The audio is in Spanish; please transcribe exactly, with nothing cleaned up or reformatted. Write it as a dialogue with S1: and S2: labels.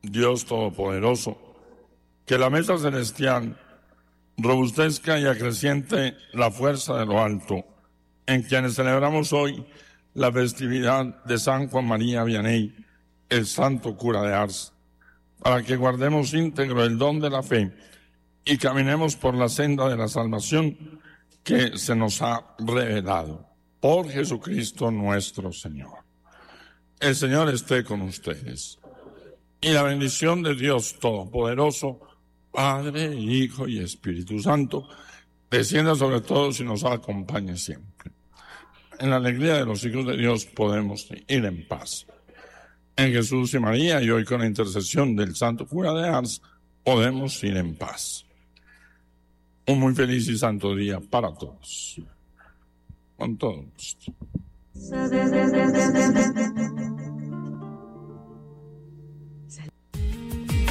S1: Dios Todopoderoso, que la mesa celestial robustezca y acreciente la fuerza de lo alto, en quienes celebramos hoy la festividad de San Juan María Vianney, el santo cura de Ars, para que guardemos íntegro el don de la fe y caminemos por la senda de la salvación que se nos ha revelado. Por Jesucristo nuestro Señor. El Señor esté con ustedes. Y la bendición de Dios Todopoderoso, Padre, Hijo y Espíritu Santo, descienda sobre todos y nos acompañe siempre. En la alegría de los hijos de Dios podemos ir en paz. En Jesús y María, y hoy con la intercesión del santo cura de Ars, podemos ir en paz. Un muy feliz y santo día para todos. Con todo gusto.